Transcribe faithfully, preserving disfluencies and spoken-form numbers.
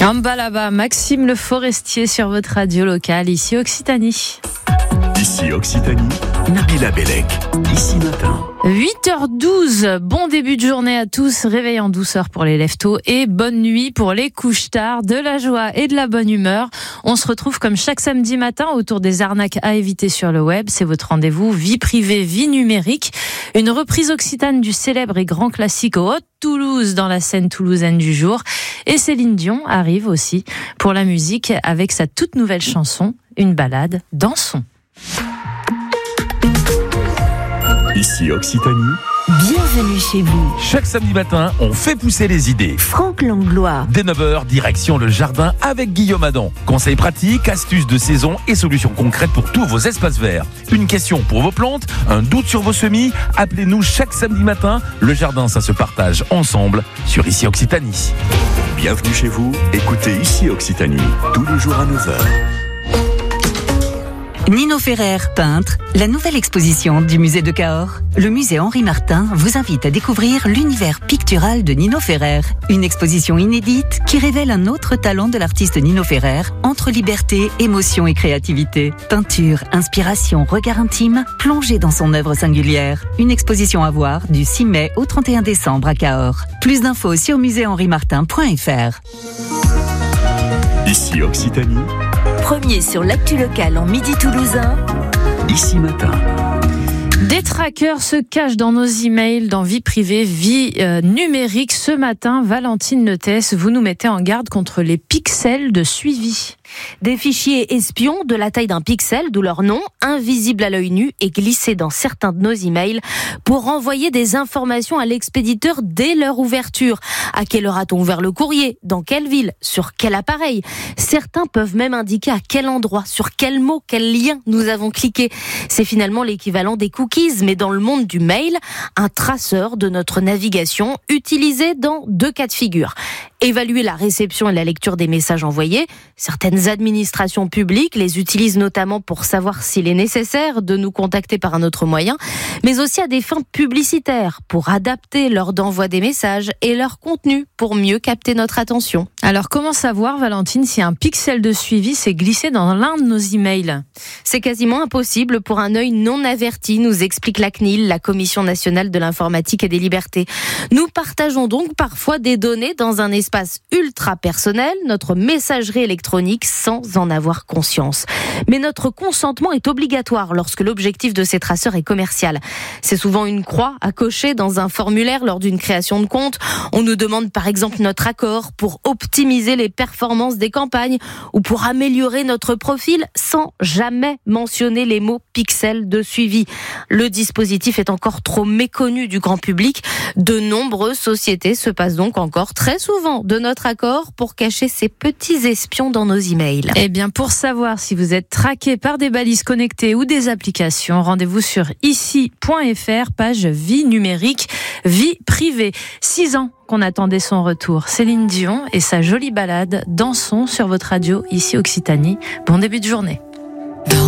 En bas là-bas, Maxime Le Forestier sur votre radio locale, ici Occitanie. Ici Occitanie, Nabila Bellec, ici matin. huit heures douze, bon début de journée à tous, réveil en douceur pour les lève-tôt et bonne nuit pour les couches tard, de la joie et de la bonne humeur. On se retrouve comme chaque samedi matin autour des arnaques à éviter sur le web. C'est votre rendez-vous vie privée, vie numérique. Une reprise occitane du célèbre et grand classique au Haute-Toulouse dans la scène toulousaine du jour. Et Céline Dion arrive aussi pour la musique avec sa toute nouvelle chanson, une balade, dansons. Ici Occitanie. Bienvenue chez vous. Chaque samedi matin, on fait pousser les idées. Franck Langlois. Dès neuf heures, direction le jardin avec Guillaume Adam. Conseils pratiques, astuces de saison et solutions concrètes pour tous vos espaces verts. Une question pour vos plantes, un doute sur vos semis. Appelez-nous chaque samedi matin. Le jardin, ça se partage ensemble sur Ici Occitanie. Bienvenue chez vous. Écoutez Ici Occitanie tous les jours à neuf heures. Nino Ferrer, peintre, la nouvelle exposition du musée de Cahors. Le musée Henri Martin vous invite à découvrir l'univers pictural de Nino Ferrer. Une exposition inédite qui révèle un autre talent de l'artiste Nino Ferrer, entre liberté, émotion et créativité. Peinture, inspiration, regard intime, plongé dans son œuvre singulière. Une exposition à voir du six mai au trente et un décembre à Cahors. Plus d'infos sur musée henri martin point f r. Ici Occitanie. Premier sur l'actu locale en midi toulousain. Ici matin. Des trackers se cachent dans nos emails, dans vie privée, vie euh, numérique. Ce matin, Valentine Netès, vous nous mettez en garde contre les pixels de suivi. Des fichiers espions de la taille d'un pixel, d'où leur nom, invisibles à l'œil nu et glissés dans certains de nos emails pour renvoyer des informations à l'expéditeur dès leur ouverture. À quelle heure a-t-on ouvert le courrier ? Dans quelle ville ? Sur quel appareil ? Certains peuvent même indiquer à quel endroit, sur quel mot, quel lien nous avons cliqué. C'est finalement l'équivalent des cookies, mais dans le monde du mail, un traceur de notre navigation utilisé dans deux cas de figure. Évaluer la réception et la lecture des messages envoyés. Certaines administrations publiques les utilisent notamment pour savoir s'il est nécessaire de nous contacter par un autre moyen, mais aussi à des fins publicitaires, pour adapter l'heure d'envoi des messages et leur contenu pour mieux capter notre attention. Alors comment savoir, Valentine, si un pixel de suivi s'est glissé dans l'un de nos emails ? C'est quasiment impossible pour un œil non averti, nous explique la C N I L, la Commission nationale de l'informatique et des libertés. Nous partageons donc parfois des données dans un espace ultra personnel, notre messagerie électronique, sans en avoir conscience. Mais notre consentement est obligatoire lorsque l'objectif de ces traceurs est commercial. C'est souvent une croix à cocher dans un formulaire lors d'une création de compte. On nous demande par exemple notre accord pour optimiser les performances des campagnes ou pour améliorer notre profil sans jamais mentionner les mots pixels de suivi. Le dispositif est encore trop méconnu du grand public. De nombreuses sociétés se passent donc encore très souvent de notre accord pour cacher ces petits espions dans nos emails. Eh bien, pour savoir si vous êtes traqué par des balises connectées ou des applications, rendez-vous sur ici point f r, page vie numérique, vie privée. Six ans qu'on attendait son retour. Céline Dion et sa jolie balade, dansons sur votre radio, ici Occitanie. Bon début de journée.